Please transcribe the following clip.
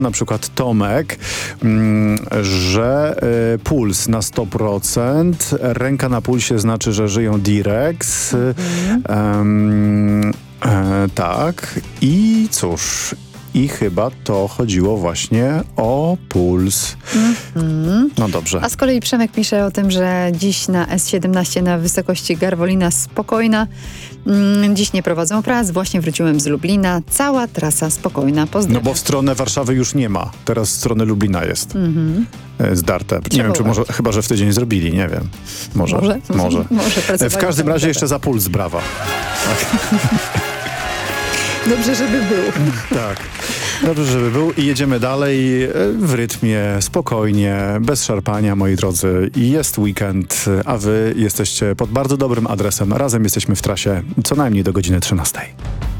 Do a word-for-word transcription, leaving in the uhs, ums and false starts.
Na przykład Tomek, że y, puls na sto procent, ręka na pulsie znaczy, że żyją Direx. Mhm. Y, y, tak. I cóż... I chyba to chodziło właśnie o puls. Mm-hmm. No dobrze. A z kolei Przemek pisze o tym, że dziś na S siedemnaście na wysokości Garwolina spokojna. Mm, dziś nie prowadzą prac. Właśnie wróciłem z Lublina. Cała trasa spokojna. Pozdrawiam. No bo w stronę Warszawy już nie ma. Teraz w stronę Lublina jest. Mm-hmm. Zdarte. Nie Trzeba wiem, czy może, chyba, że w tydzień zrobili. Nie wiem. Może. Może. może. może w każdym razie jeszcze za puls brawa. Dobrze, żeby był. Tak. Dobrze, żeby był i jedziemy dalej w rytmie, spokojnie, bez szarpania, moi drodzy. I jest weekend, a wy jesteście pod bardzo dobrym adresem. Razem jesteśmy w trasie co najmniej do godziny trzynastej.